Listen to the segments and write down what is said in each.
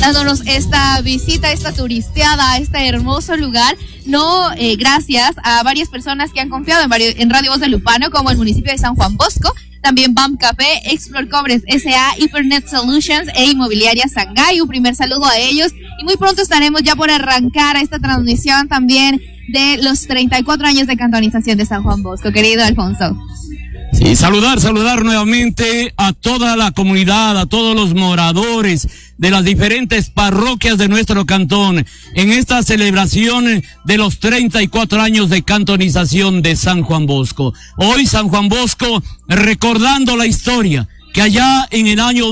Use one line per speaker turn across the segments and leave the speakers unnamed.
dándonos esta visita, esta turisteada a este hermoso lugar. Gracias a varias personas que han confiado en Radio Voz de Lupano, como el municipio de San Juan Bosco, también BAM Café, Explore Cobres S.A., Hypernet Solutions e Inmobiliaria Sangay. Un primer saludo a ellos y muy pronto estaremos ya por arrancar esta transmisión también de los 34 años de cantonización de San Juan Bosco, querido Alfonso.
Sí, saludar nuevamente a toda la comunidad, a todos los moradores de las diferentes parroquias de nuestro cantón en esta celebración de los 34 años de cantonización de San Juan Bosco. Hoy San Juan Bosco recordando la historia que allá en el año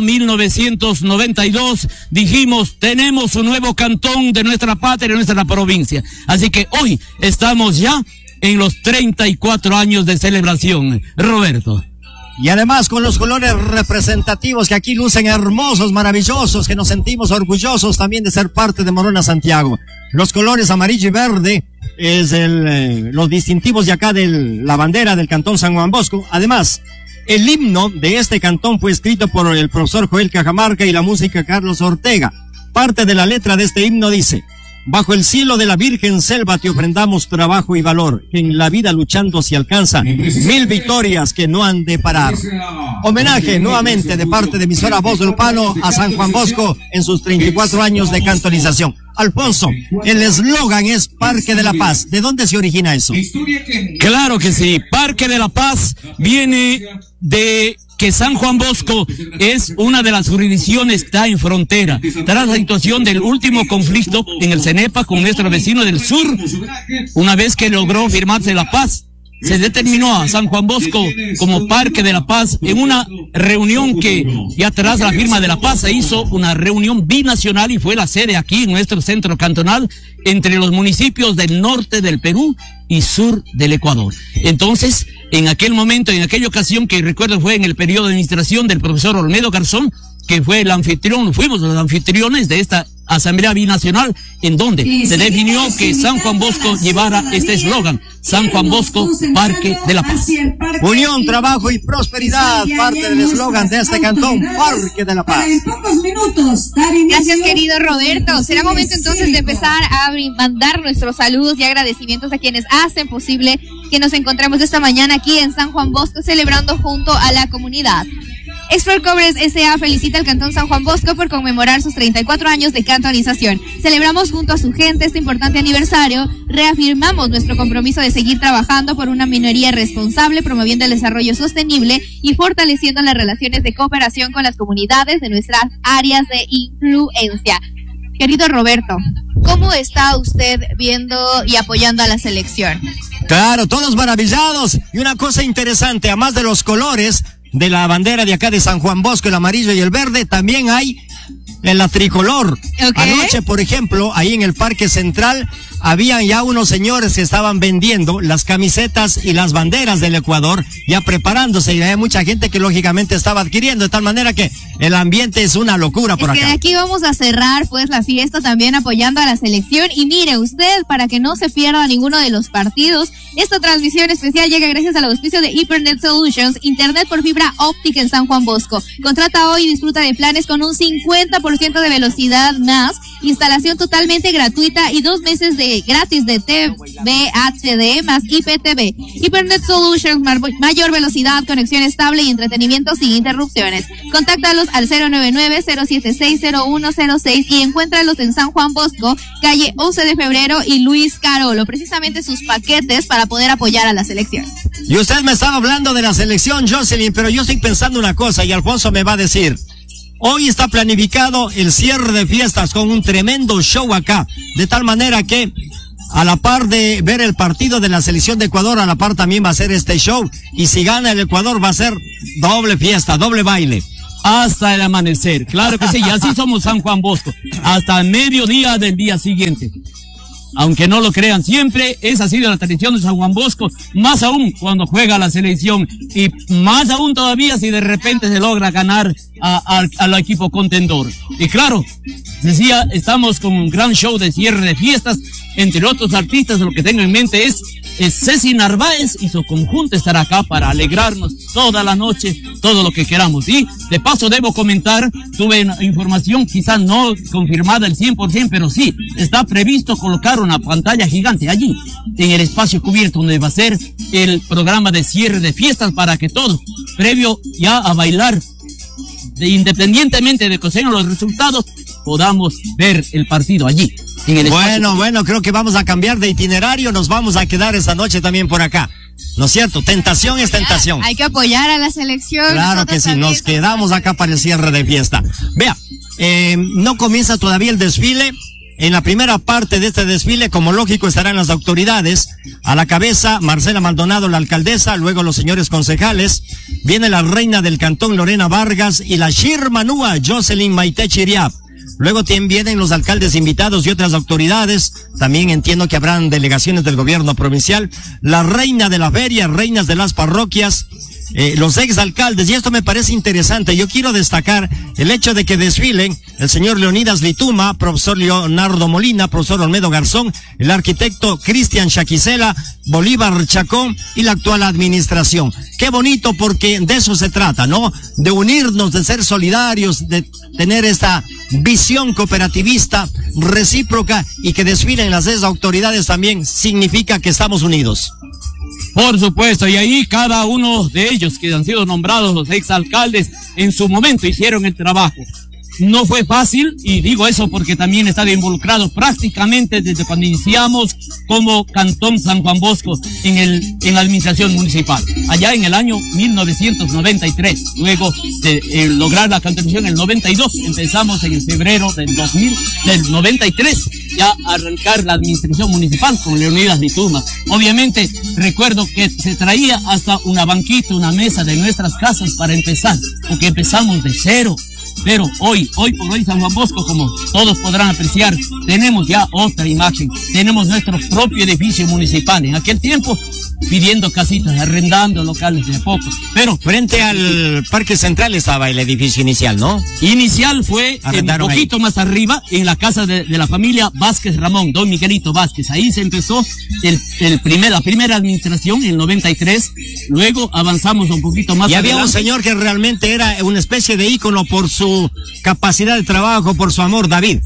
1992 dijimos, tenemos un nuevo cantón de nuestra patria, de nuestra provincia. Así que hoy estamos ya en los 34 años de celebración, Roberto.
Y además con los colores representativos que aquí lucen hermosos, maravillosos, que nos sentimos orgullosos también de ser parte de Morona Santiago. Los colores amarillo y verde es los distintivos de acá de la bandera del Cantón San Juan Bosco. Además, el himno de este cantón fue escrito por el profesor Joel Cajamarca y la música Carlos Ortega. Parte de la letra de este himno dice: bajo el cielo de la Virgen Selva te ofrendamos trabajo y valor, que en la vida luchando se alcanza 1000 victorias que no han de parar. Homenaje nuevamente de parte de emisora Voz de Lupano a San Juan Bosco en sus 34 años de cantonización. Alfonso, el eslogan es Parque de la Paz. ¿De dónde se origina eso?
Claro que sí, Parque de la Paz viene de que San Juan Bosco es una de las jurisdicciones, está en frontera. Tras la situación del último conflicto en el Cenepa con nuestro vecino del sur, una vez que logró firmarse la paz, se determinó a San Juan Bosco como Parque de la Paz en una reunión que ya tras la firma de la paz se hizo una reunión binacional y fue la sede aquí en nuestro centro cantonal entre los municipios del norte del Perú y sur del Ecuador. Entonces, en aquel momento, en aquella ocasión que recuerdo fue en el periodo de administración del profesor Olmedo Garzón, que fue el anfitrión, fuimos los anfitriones de esta asamblea binacional, en donde se definió que San Juan Bosco llevara este eslogan: San Juan Bosco, Parque de la Paz.
Unión, trabajo y prosperidad, parte del eslogan de este cantón, Parque de la Paz.
Gracias, querido Roberto. Será momento entonces de empezar a mandar nuestros saludos y agradecimientos a quienes hacen posible que nos encontremos esta mañana aquí en San Juan Bosco celebrando junto a la comunidad. Explore Cobres S.A. felicita al Cantón San Juan Bosco por conmemorar sus 34 años de cantonización. Celebramos junto a su gente este importante aniversario, reafirmamos nuestro compromiso de seguir trabajando por una minoría responsable, promoviendo el desarrollo sostenible y fortaleciendo las relaciones de cooperación con las comunidades de nuestras áreas de influencia. Querido Roberto, ¿cómo está usted viendo y apoyando a la selección?
Claro, todos maravillados. Y una cosa interesante, además de los colores de la bandera de acá de San Juan Bosco, el amarillo y el verde, también hay en la tricolor. Okay. Anoche, por ejemplo, ahí en el Parque Central, habían ya unos señores que estaban vendiendo las camisetas y las banderas del Ecuador, ya preparándose, y hay mucha gente que lógicamente estaba adquiriendo, de tal manera que el ambiente es una locura por acá.
Que de aquí vamos a cerrar pues la fiesta también apoyando a la selección, y mire usted, para que no se pierda ninguno de los partidos, esta transmisión especial llega gracias al auspicio de Hypernet Solutions, internet por fibra óptica en San Juan Bosco. Contrata hoy y disfruta de planes con un 50% de velocidad más, instalación totalmente gratuita y 2 meses de gratis de TV HD más IPTV. Hypernet Solutions, mayor velocidad, conexión estable y entretenimiento sin interrupciones. Contáctalos al 099-076-0106 y encuéntralos en San Juan Bosco, calle 11 de febrero y Luis Carolo, precisamente sus paquetes para poder apoyar a la selección.
Y usted me estaba hablando de la selección, Jocelyn, pero yo estoy pensando una cosa y Alfonso me va a decir. Hoy está planificado el cierre de fiestas con un tremendo show acá, de tal manera que a la par de ver el partido de la selección de Ecuador, a la par también va a ser este show, y si gana el Ecuador va a ser doble fiesta, doble baile.
Hasta el amanecer, claro que sí, y así somos San Juan Bosco, hasta el mediodía del día siguiente. Aunque no lo crean, siempre esa ha sido la tradición de San Juan Bosco, más aún cuando juega la selección, y más aún todavía si de repente se logra ganar al equipo contendor. Y claro, decía, estamos con un gran show de cierre de fiestas, entre otros artistas, lo que tengo en mente es Ceci Narváez y su conjunto estará acá para alegrarnos toda la noche, todo lo que queramos. Y de paso debo comentar, tuve una información quizás no confirmada al 100%, pero sí, está previsto colocar una pantalla gigante allí, en el espacio cubierto donde va a ser el programa de cierre de fiestas, para que todos, previo ya a bailar, independientemente de que sean los resultados, podamos ver el partido allí.
Bueno, creo que vamos a cambiar de itinerario, nos vamos a quedar esta noche también por acá. ¿No es cierto? Tentación es tentación.
Hay que apoyar a la selección.
Claro que sí, nos quedamos acá para el cierre de fiesta. Vea, no comienza todavía el desfile. En la primera parte de este desfile, como lógico, estarán las autoridades. A la cabeza, Marcela Maldonado, la alcaldesa, luego los señores concejales. Viene la reina del cantón, Lorena Vargas, y la Shirmanúa, Jocelyn Maite Chiriap. Luego también vienen los alcaldes invitados y otras autoridades. También entiendo que habrán delegaciones del gobierno provincial. La reina de la feria, reinas de las parroquias, los exalcaldes. Y esto me parece interesante. Yo quiero destacar el hecho de que desfilen el señor Leonidas Lituma, profesor Leonardo Molina, profesor Olmedo Garzón, el arquitecto Cristian Chaquicela, Bolívar Chacón y la actual administración. Qué bonito, porque de eso se trata, ¿no? De unirnos, de ser solidarios, de tener esta visión cooperativista recíproca, y que desfilen las autoridades también significa que estamos unidos.
Por supuesto, y ahí cada uno de ellos que han sido nombrados los exalcaldes en su momento hicieron el trabajo. No fue fácil, y digo eso porque también he estado involucrado prácticamente desde cuando iniciamos como Cantón San Juan Bosco en la administración municipal, allá en el año 1993. Luego de lograr la contribución en el 92, empezamos en el febrero del 93, ya a arrancar la administración municipal con Leonidas Lituma. Obviamente, recuerdo que se traía hasta una banquita, una mesa de nuestras casas para empezar, porque empezamos de cero. Pero hoy por hoy San Juan Bosco, como todos podrán apreciar, tenemos ya otra imagen. Tenemos nuestro propio edificio municipal. En aquel tiempo, pidiendo casitas, arrendando locales de a poco. Pero
frente al Parque Central estaba el edificio inicial, ¿no?
Inicial fue un poquito más arriba, en la casa de la familia Vázquez Ramón, don Miguelito Vázquez. Ahí se empezó la primera administración en el 93. Luego avanzamos un poquito más.
Y
adelante.
Había un señor que realmente era una especie de ícono por su capacidad de trabajo, por su amor, David.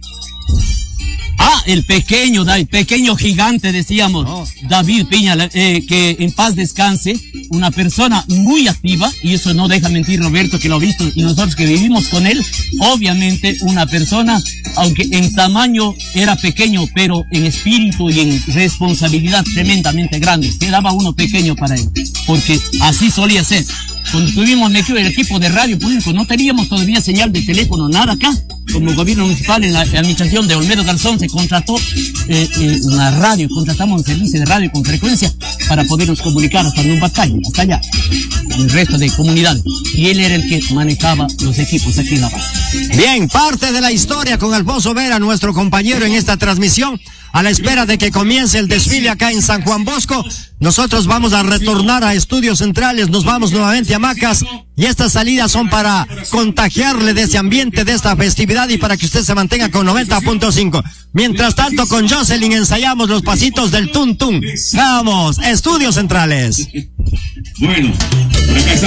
El pequeño gigante, decíamos, no. David Piña, que en paz descanse, una persona muy activa, y eso no deja mentir Roberto, que lo ha visto, y nosotros que vivimos con él. Obviamente una persona, aunque en tamaño era pequeño, pero en espíritu y en responsabilidad tremendamente grande. Quedaba uno pequeño para él, porque así solía ser. Cuando estuvimos metidos en el equipo de radio público, no teníamos todavía señal de teléfono, nada acá. Como gobierno municipal, en la administración de Olmedo Garzón, se contrató una radio, contratamos un servicio de radio con frecuencia para podernos comunicar hasta Numbatay, hasta allá, el resto de comunidades. Y él era el que manejaba los equipos aquí en La Paz.
Bien, parte de la historia con Alfonso Vera, nuestro compañero en esta transmisión. A la espera de que comience el desfile acá en San Juan Bosco, nosotros vamos a retornar a Estudios Centrales, nos vamos nuevamente a Macas, y estas salidas son para contagiarle de ese ambiente, de esta festividad, y para que usted se mantenga con 90.5. Mientras tanto, con Jocelyn ensayamos los pasitos del Tun Tun. Vamos, Estudios Centrales.
Bueno,